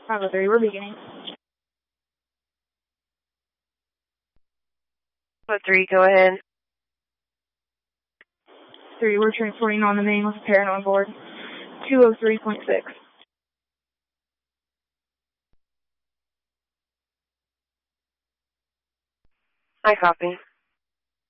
Bravo 3, we're beginning. Bravo 3, go ahead. 3, we're transporting on the main with a parent on board. 203.6. I copy.